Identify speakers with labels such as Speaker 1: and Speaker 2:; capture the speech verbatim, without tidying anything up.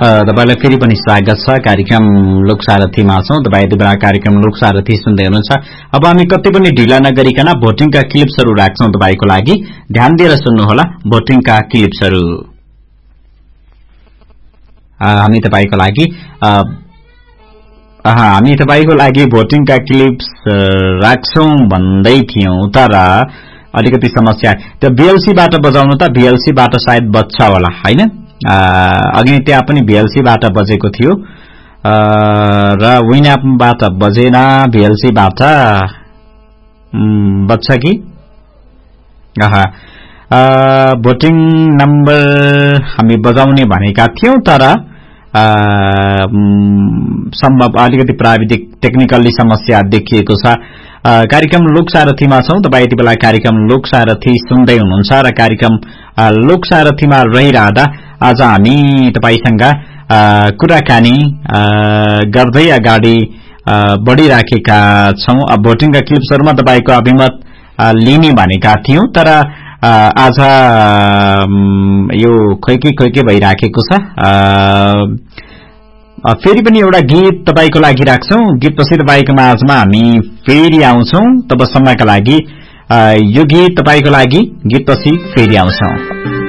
Speaker 1: तपाईलाई फेरि पनि स्वागत छ। कार्यक्रम लोकसारथीमा छौं। तपाई यति बेला कार्यक्रम लोकसारथी सुन्दै हुनुहुन्छ। अब हामी कति पनि ढिला नगरिकन भोटिङका क्लिप्सहरू राख्छौं तपाईको लागि। ध्यान दिएर सुन्नुहोला भोटिङका क्लिप्सहरू। हामी तपाईको लागि हामी तपाईको लागि भोटिङका क्लिप्स राख्छौं भन्दै थियौं, तर अलिकति समस्या। त्यो बीएलसी बाट बजाउनु त बीएलसी बाट सायद बज्छ होला हैन। अघि त्यहाँ पनि बीएलसी बाट बजेको थियो र विनएपबाट बजेन, बीएलसी बाट बज्छ कि। आहा भोटिङ नम्बर हामी बजाउने भनेका थियौं, तर सम्भव अलिकति प्राविधिक टेक्निकली समस्या देखिएको छ। कार्यक्रम लोकसारथीमा छौं। तपाई यति बेला कार्यक्रम लोकसारथी सुन्दै हुनुहुन्छ र कार्यक्रम लोकसारथीमा रहिरहँदा आज हामी तपाईसँग कुराकानी गर्दै अगाडि बढिराखेका छौं। भोटिङका क्लिप्सहरुमा तपाईको अभिमत लिने भनेका थियौं, तर आज यो खोइके खोइके भइराखेको छ। फेरि पनि एउटा गीत तपाईको लागि राख्छौं। गीतपछि तपाईको माझमा हामी फेरि आउँछौं। तबसम्मका लागि यो गीत तपाईको लागि, गीतपछि फेरि आउँछौं।